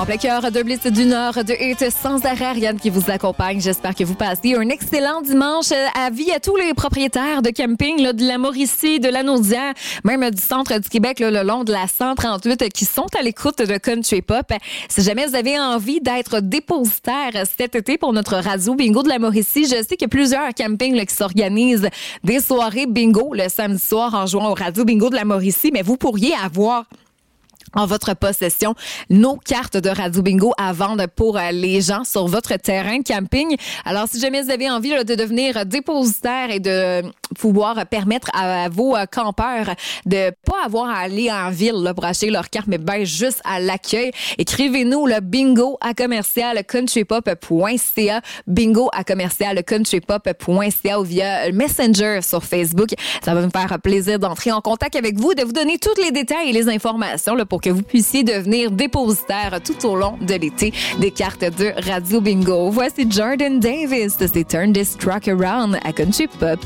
En plein cœur de Blitz du Nord, de Hit sans arrêt, Ariane qui vous accompagne. J'espère que vous passez un excellent dimanche. Avis à tous les propriétaires de camping là, de la Mauricie, de la Naudière, même du centre du Québec, là, le long de la 138, qui sont à l'écoute de Country Pop. Si jamais vous avez envie d'être dépositaire cet été pour notre radio bingo de la Mauricie, je sais qu'il y a plusieurs campings là, qui s'organisent des soirées bingo le samedi soir en jouant au radio bingo de la Mauricie, mais vous pourriez avoir en votre possession nos cartes de Radio Bingo à vendre pour les gens sur votre terrain de camping. Alors, si jamais vous avez envie là, de devenir dépositaire et de pouvoir permettre à vos campeurs de pas avoir à aller en ville là, pour acheter leurs cartes, mais bien juste à l'accueil, écrivez-nous le bingo@countrypop.ca, bingo@countrypop.ca ou via Messenger sur Facebook. Ça va me faire plaisir d'entrer en contact avec vous, de vous donner tous les détails et les informations là, pour que vous puissiez devenir dépositaire tout au long de l'été des cartes de Radio Bingo. Voici Jordan Davis, c'est Turn This Truck Around à Country Pop.